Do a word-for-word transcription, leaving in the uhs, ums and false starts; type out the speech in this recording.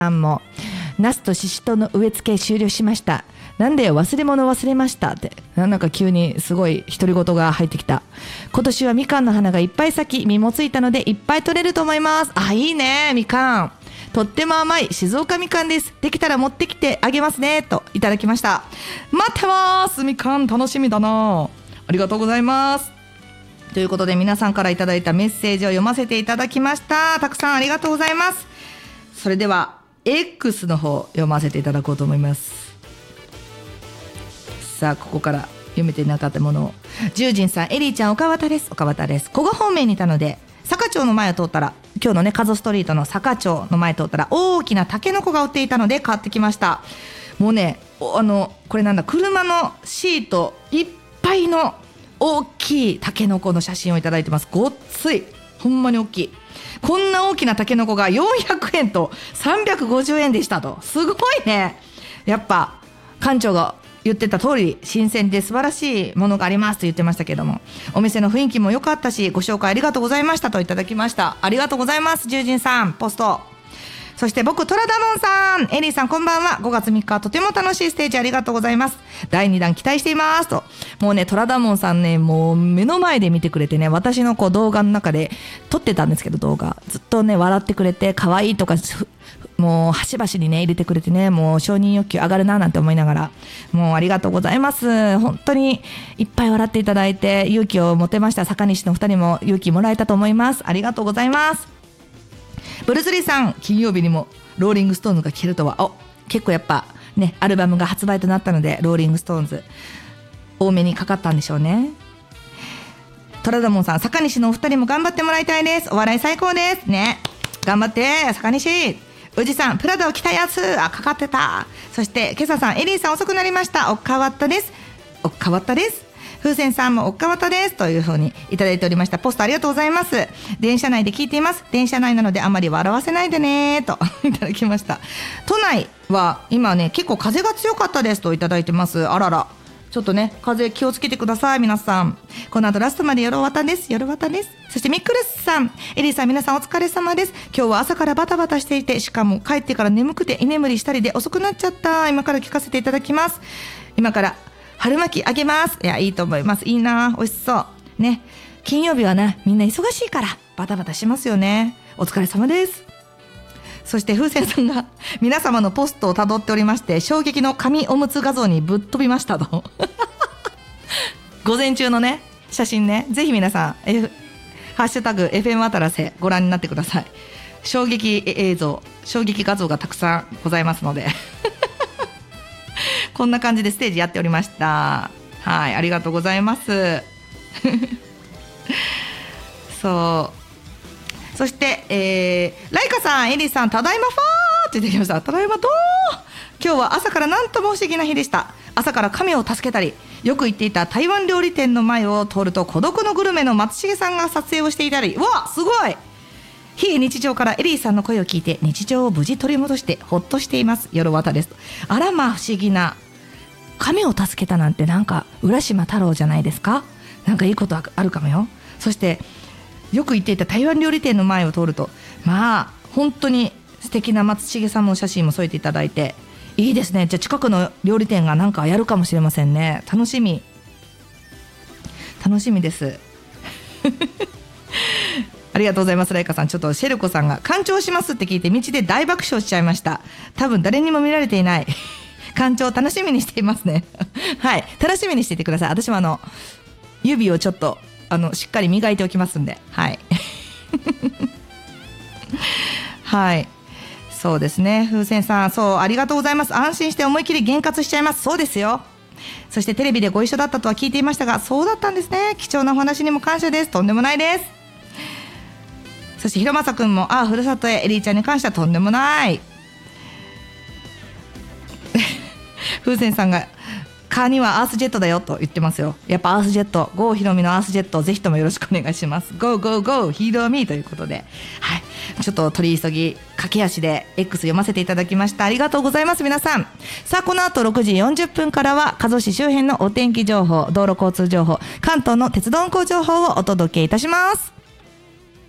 さんもナスとシシトウの植え付け終了しました。なんで忘れ物忘れましたって、なんか急にすごい独り言が入ってきた。今年はみかんの花がいっぱい咲き、実もついたのでいっぱい取れると思います。あ、いいね。みかんとっても甘い静岡みかんです。できたら持ってきてあげますねといただきました。待ってます。みかん楽しみだな。ありがとうございます。ということで皆さんからいただいたメッセージを読ませていただきました。たくさんありがとうございます。それでは X の方読ませていただこうと思います。さあここから読めてなかったものを。じゅうじんさん、エリーちゃん岡渡です。岡渡です。古賀方面にいたので坂町の前を通ったら、今日のねカゾストリートの坂町の前を通ったら大きなタケノコが売っていたので買ってきました。もうね、あのこれなんだ、車のシートいっぱいの大きいタケノコの写真をいただいてます。ごっつい、ほんまに大きい。こんな大きなタケノコがよんひゃくえんとさんびゃくごじゅうえんでしたと。すごいね。やっぱ館長が言ってた通り新鮮で素晴らしいものがありますと言ってましたけども、お店の雰囲気も良かったし、ご紹介ありがとうございましたといただきました。ありがとうございます。じゅうじんさんポスト。そして僕トラダモンさん、エリーさんこんばんは。ごがつみっかとても楽しいステージありがとうございます。だいにだん期待していますと。もうねトラダモンさんね、もう目の前で見てくれてね、私のこう動画の中で撮ってたんですけど、動画ずっとね笑ってくれて、可愛いとかもう端々にね入れてくれてね、もう承認欲求上がるななんて思いながら、もうありがとうございます。本当にいっぱい笑っていただいて勇気を持てました。坂西のふたりも勇気もらえたと思います。ありがとうございます。ブルース・リーさん、金曜日にもローリングストーンズが聴けるとは。お、結構やっぱねアルバムが発売となったのでローリングストーンズ多めにかかったんでしょうね。トラダモンさん、坂西のお二人も頑張ってもらいたいです。お笑い最高ですね。頑張って坂西。宇治さん、プラダを着たやつ、あ、かかってた。そして今朝さん、エリーさん遅くなりました。おっかわったです。おっかわったです。風船さんもおっかわったですというふうにいただいておりました。ポストありがとうございます。電車内で聞いています。電車内なのであまり笑わせないでねといただきました。都内は今ね結構風が強かったですといただいてます。あらら、ちょっとね風気をつけてください皆さん。この後ラストまでよろわたです。よろわたです。そしてミックルスさん、エリーさん皆さんお疲れ様です。今日は朝からバタバタしていて、しかも帰ってから眠くて居眠りしたりで遅くなっちゃった。今から聞かせていただきます。今から春巻きあげます。いや、いいと思います。いいな、美味しそうね。金曜日はねみんな忙しいからバタバタしますよね。お疲れ様です。そして風船さんが皆様のポストをたどっておりまして、衝撃の紙おむつ画像にぶっ飛びましたと午前中のね写真ね、ぜひ皆さん、F、ハッシュタグ エフエム 渡らせご覧になってください。衝撃映像、衝撃画像がたくさんございますのでこんな感じでステージやっておりました。はい、ありがとうございますそうそして、えー、ライカさん、エリーさん、ただいまファーって言ってきました。ただいまどう。今日は朝からなんとも不思議な日でした。朝から亀を助けたり、よく行っていた台湾料理店の前を通ると孤独のグルメの松重さんが撮影をしていたり、うわすごい。非日常からエリーさんの声を聞いて日常を無事取り戻してほっとしています。よろわたです。あらまあ不思議な。亀を助けたなんてなんか浦島太郎じゃないですか。なんかいいことあるかもよ。そしてよく行っていた台湾料理店の前を通ると、まあ本当に素敵な松重さんのお写真も添えていただいていいですね。じゃあ近くの料理店がなんかやるかもしれませんね。楽しみ楽しみですありがとうございます。ライカさん、ちょっとシェルコさんが干潮しますって聞いて道で大爆笑しちゃいました。多分誰にも見られていない干潮楽しみにしていますねはい楽しみにしていてください。私もあの指をちょっとあのしっかり磨いておきますんで、はいはいそうですね。風船さん、そうありがとうございます。安心して思い切り験担しちゃいます。そうですよ。そしてテレビでご一緒だったとは聞いていましたが、そうだったんですね。貴重なお話にも感謝です。とんでもないです。そしてひろまさくんも、ああふるさとへエリーちゃんに関してはとんでもない風船さんがカーにはアースジェットだよと言ってますよ。やっぱアースジェット、ゴーひろみのアースジェット、ぜひともよろしくお願いします。ゴーゴーゴーヒーローミーということで、はい、ちょっと取り急ぎ駆け足で X 読ませていただきました。ありがとうございます皆さん。さあこの後ろくじよんじゅっぷんからは加須市周辺のお天気情報、道路交通情報、関東の鉄道運行情報をお届けいたします。